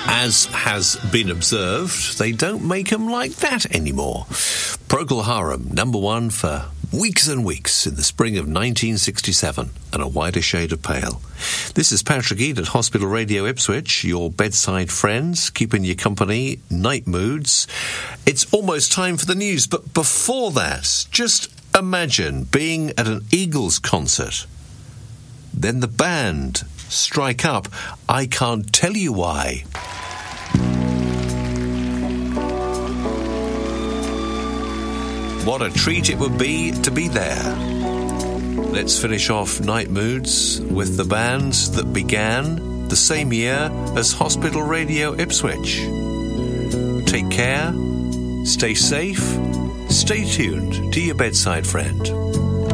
As has been observed, they don't make 'em like that anymore. Procol Harum, number one for weeks and weeks in the spring of 1967, and A Wider Shade of Pale. This is Patrick Eade at Hospital Radio Ipswich, your bedside friends, keeping you company, night moods. It's almost time for the news, but before that, just imagine being at an Eagles concert. Then the band strike up I Can't Tell You Why. What a treat it would be to be there. Let's finish off Night Moods with the band that began the same year as Hospital Radio Ipswich. Take care, stay safe, stay tuned to your bedside friend.